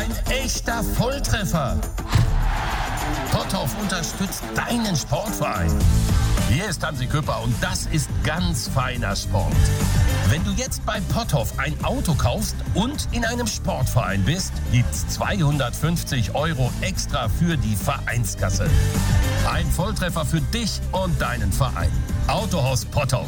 Ein echter Volltreffer. Potthoff unterstützt deinen Sportverein. Hier ist Hansi Küpper und das ist ganz feiner Sport. Wenn du jetzt bei Potthoff ein Auto kaufst und in einem Sportverein bist, gibt's 250 € extra für die Vereinskasse. Ein Volltreffer für dich und deinen Verein. Autohaus Potthoff.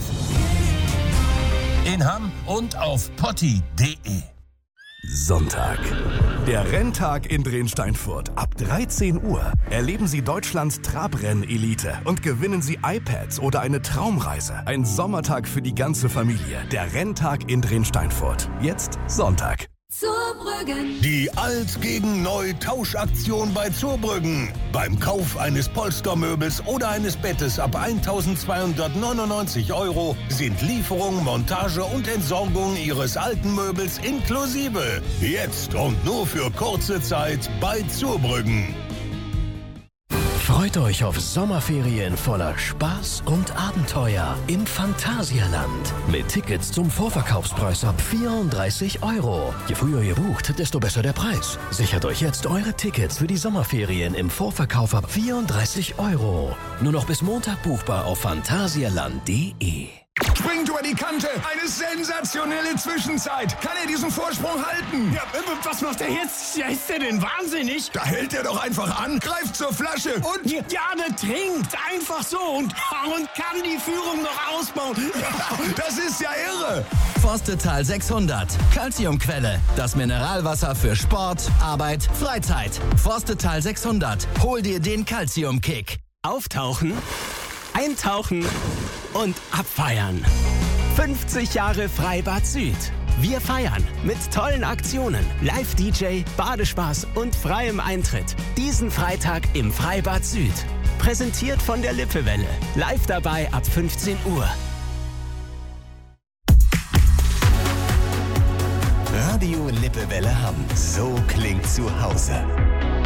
In Hamm und auf potti.de. Sonntag. Der Renntag in Drensteinfurt. Ab 13 Uhr erleben Sie Deutschlands Trabrenn-Elite und gewinnen Sie iPads oder eine Traumreise. Ein Sommertag für die ganze Familie. Der Renntag in Drensteinfurt. Jetzt Sonntag. Zurbrüggen. Die Alt gegen Neu Tauschaktion bei Zurbrüggen. Beim Kauf eines Polstermöbels oder eines Bettes ab 1.299 € sind Lieferung, Montage und Entsorgung Ihres alten Möbels inklusive. Jetzt und nur für kurze Zeit bei Zurbrüggen. Freut euch auf Sommerferien voller Spaß und Abenteuer im Phantasialand. Mit Tickets zum Vorverkaufspreis ab 34 €. Je früher ihr bucht, desto besser der Preis. Sichert euch jetzt eure Tickets für die Sommerferien im Vorverkauf ab 34 €. Nur noch bis Montag buchbar auf phantasialand.de. Springt über die Kante. Eine sensationelle Zwischenzeit. Kann er diesen Vorsprung halten? Ja, was macht er jetzt? Ja, ist der denn wahnsinnig? Da hält er doch einfach an, greift zur Flasche und... Ja, der trinkt. Einfach so und kann die Führung noch ausbauen. Das ist ja irre. Forstetal 600. Calciumquelle. Das Mineralwasser für Sport, Arbeit, Freizeit. Forstetal 600. Hol dir den Calcium-Kick. Auftauchen, eintauchen und abfeiern. 50 Jahre Freibad Süd. Wir feiern mit tollen Aktionen, Live-DJ, Badespaß und freiem Eintritt. Diesen Freitag im Freibad Süd. Präsentiert von der Lippewelle. Live dabei ab 15 Uhr. Radio Lippewelle Hamm. So klingt zu Hause.